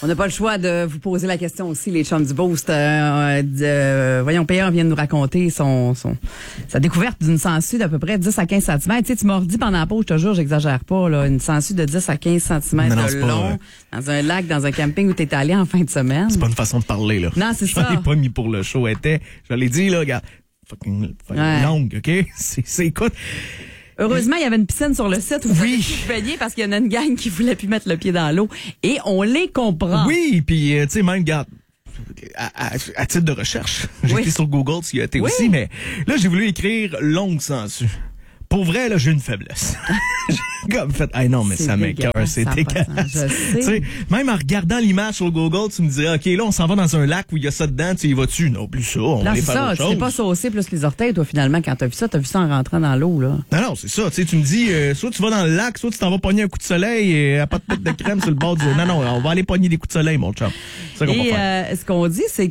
On n'a pas le choix de vous poser la question aussi, les chums du Boost. Voyons, PR vient de nous raconter sa découverte d'une sangsue d'à peu près 10 à 15 cm. Tu sais, tu m'as redit pendant la pause, je te jure, j'exagère pas, là, une sangsue de 10 à 15 cm de long, dans un lac, dans un camping où tu es allé en fin de semaine. C'est pas une façon de parler, là. Non, c'est ça. Je l'ai pas mis pour le show. Je l'ai dit, là, regarde, fucking longue, OK? C'est écoute. Heureusement, il y avait une piscine sur le site où vous oui. pu baigner parce qu'il y en a une gang qui voulait plus mettre le pied dans l'eau. Et on les comprend. Oui, puis tu sais, même, regarde, à titre de recherche, j'ai été sur Google, tu y as été aussi, mais là, j'ai voulu écrire longue sangsue. Pour vrai, là, j'ai une faiblesse. J'ai comme fait, non, mais ça m'écoeure, c'est dégueulasse. Je sais. Même en regardant l'image sur Google, tu me dirais, OK, là, on s'en va dans un lac où il y a ça dedans, tu y vas-tu? Non, plus ça, on va aller faire autre chose. Tu t'es pas saucé plus les orteils, toi, finalement, quand t'as vu ça en rentrant dans l'eau, là. Non, c'est ça, tu me dis, soit tu vas dans le lac, soit tu t'en vas pogner un coup de soleil et à pas de tête de crème sur le bord du... Non, on va aller pogner des coups de soleil, mon chum. C'est ça qu'on va faire. Ce qu'on dit, c'est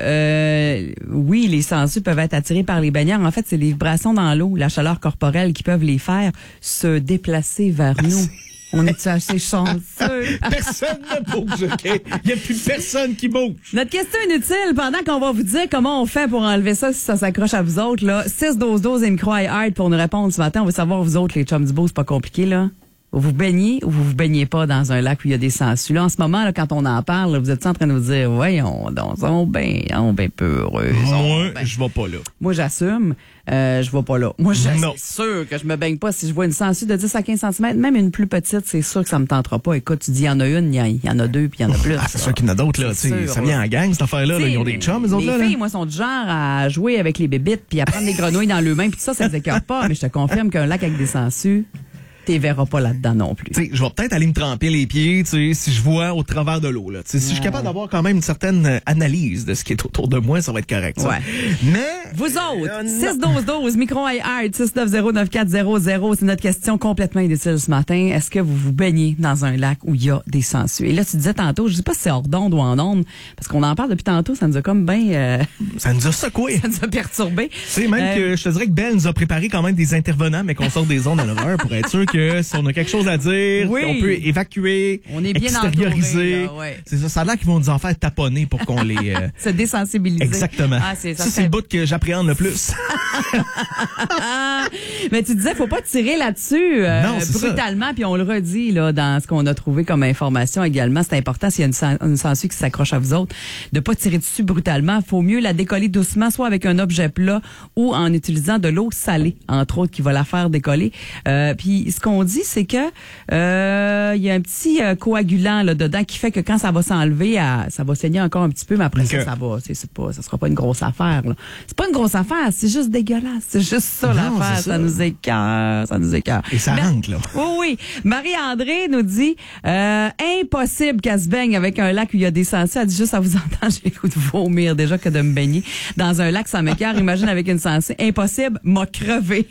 que, oui, les sangsues peuvent être attirés par les baigneurs. En fait, c'est les vibrations dans l'eau, la chaleur corporelle qui peuvent les faire se déplacer vers nous. On est assez chanceux. Personne ne bouge, OK? Il n'y a plus personne qui bouge. Notre question inutile, pendant qu'on va vous dire comment on fait pour enlever ça si ça s'accroche à vous autres, là, 6-12-12 et micro hard pour nous répondre ce matin. On veut savoir, vous autres, les chums du beau, c'est pas compliqué, là. Vous baignez ou vous baignez pas dans un lac où il y a des sangsues? Là, en ce moment, là, quand on en parle, là, vous êtes en train de vous dire, voyons, on ben peu heureux. Moi, je vais pas là. Moi, j'assume. Je vais pas là. Moi, c'est sûr que je me baigne pas si je vois une sangsue de 10 à 15 cm. Même une plus petite, c'est sûr que ça me tentera pas. Écoute, tu dis, il y en a une, il y en a deux, puis il y en a plus. C'est sûr qu'il y en a d'autres, là. Ça vient en gang, cette affaire-là. Là. Ils ont des chums, les autres, là. Les filles, moi, sont du genre à jouer avec les bébites, puis à prendre des grenouilles dans leurs mains, puis ça les écœure pas. Mais je te confirme qu'un lac avec des sangsues, t'es verras pas là-dedans non plus. T'sais, je vais peut-être aller me tremper les pieds, si je vois au travers de l'eau, là. Si je suis capable d'avoir quand même une certaine analyse de ce qui est autour de moi, ça va être correct, ça. Ouais. Mais... Vous autres, 6-12-12, micro hard 690-9400, c'est notre question complètement inutile ce matin. Est-ce que vous vous baignez dans un lac où il y a des sangsues? Et là, tu disais tantôt, je sais pas si c'est hors d'onde ou en onde, parce qu'on en parle depuis tantôt, ça nous a comme ça nous a secoué. Ça nous a perturbé. C'est même que je te dirais que Belle nous a préparé quand même des intervenants, mais qu'on sort des ondes à l'heure pour être sûr que si on a quelque chose à dire, on peut évacuer, on est bien extérioriser. Entouré, là, c'est ça. Ça a l'air qu'ils vont nous en faire taponner pour qu'on les... se désensibiliser. Exactement. Ah, c'est le bout que j'appréhende le plus. Mais tu disais, faut pas tirer là-dessus brutalement, puis on le redit là dans ce qu'on a trouvé comme information également. C'est important, s'il y a une sangsue qui s'accroche à vous autres, de pas tirer dessus brutalement. Faut mieux la décoller doucement, soit avec un objet plat ou en utilisant de l'eau salée, entre autres, qui va la faire décoller. Puis ce qu'on dit, c'est que il y a un petit coagulant là dedans qui fait que quand ça va s'enlever, ça va saigner encore un petit peu, mais après ça va. Ça sera pas une grosse affaire. Là. C'est pas une grosse affaire, c'est juste dégueulasse. C'est juste ça l'affaire. Ça nous écoeure. Et ça rentre, là. Oui. Marie-André nous dit impossible qu'elle se baigne avec un lac où il y a des sangsues. Elle dit juste à vous entendre, j'ai le goût de vomir déjà que de me baigner dans un lac, ça m'écoeure. Imagine avec une sangsue. Impossible, m'a crevé.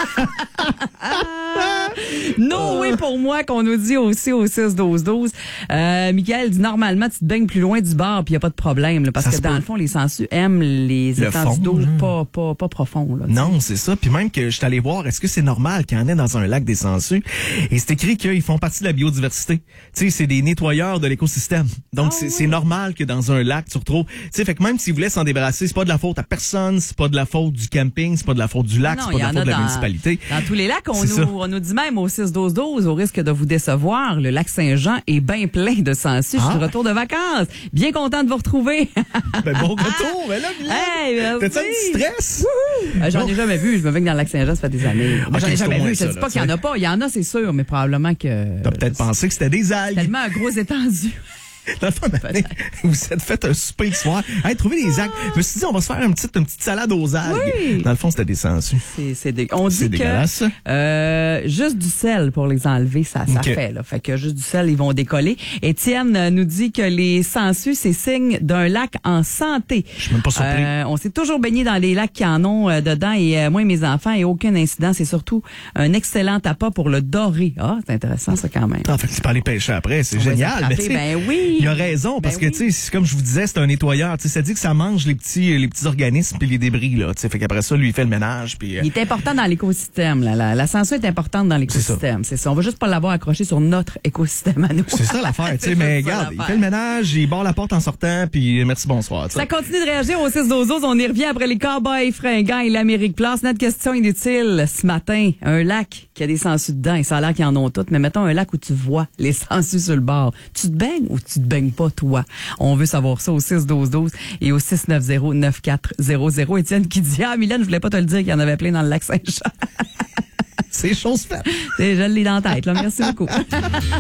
Oui, pour moi, qu'on nous dit aussi au 6-12-12. Michael dit, normalement, tu te baignes plus loin du bord, puis il n'y a pas de problème, là, parce que dans le fond, les sangsues aiment les étangs d'eau pas profonds. Là, non, c'est ça. Puis même que je suis allé voir, est-ce que c'est normal qu'il y en ait dans un lac des sangsues? Et c'est écrit qu'ils font partie de la biodiversité. Tu sais, c'est des nettoyeurs de l'écosystème. Donc, c'est normal que dans un lac, tu retrouves... Tu sais, fait que même s'ils voulaient s'en débarrasser, c'est pas de la faute à personne, c'est pas de la faute du camping, c'est pas de la faute du lac, c'est pas de la faute de la municipalité. Dans tous les lacs, on nous dit même au 6-12-12, au risque de vous décevoir, le lac Saint-Jean est bien plein de sangsues. Je suis de retour de vacances. Bien content de vous retrouver. Bon retour. Mais là, t'as-tu un petit stress? J'en ai jamais vu. Je me baigne dans le lac Saint-Jean, ça fait des années. J'en ai jamais vu. Je dis pas qu'il y en a pas. Il y en a, c'est sûr, mais probablement que... T'as peut-être pensé que c'était des algues. Tellement un gros étendu. Dans le fond, vous êtes fait un souper le soir. Trouvez des algues. Je me suis dit, on va se faire une petite salade aux algues. Oui. Dans le fond, c'était des sangsues. On dit dégueulasse. Que juste du sel pour les enlever, ça fait. Là. Fait que juste du sel, ils vont décoller. Étienne nous dit que les sangsues, c'est signe d'un lac en santé. Je suis même pas surpris. On s'est toujours baigné dans les lacs qui en ont dedans et moi et mes enfants, et aucun incident. C'est surtout un excellent appât pour le doré. Ah, c'est intéressant ça quand même. Fait que tu peux aller pêcher après, c'est génial. Ben oui. Il a raison, parce que, tu sais, comme je vous disais, c'est un nettoyeur. Tu sais, ça dit que ça mange les petits organismes puis les débris, là. Tu sais, fait qu'après ça, lui, il fait le ménage. Puis, il est important dans l'écosystème, là. La sangsue est importante dans l'écosystème. C'est ça. On va juste pas l'avoir accroché sur notre écosystème à nous. C'est ça l'affaire, tu sais. Mais regarde, il fait le ménage, il barre la porte en sortant, puis merci, bonsoir. T'sais. Ça continue de réagir au 6-12-12. On y revient après les Cowboys fringants et l'Amérique Place. Notre question inutile ce matin. Un lac qui a des sangsues dedans, et ça a l'air qu'ils en ont toutes, mais mettons un lac où tu vois les sangsues sur le bord. Tu te baignes ou tu te baignes pas, toi? On veut savoir ça au 6-12-12 et au 690-9400. Étienne qui dit, Mylène, je voulais pas te le dire qu'il y en avait plein dans le lac Saint-Jean. C'est chose faite. Je l'ai dans la tête, là. Merci beaucoup.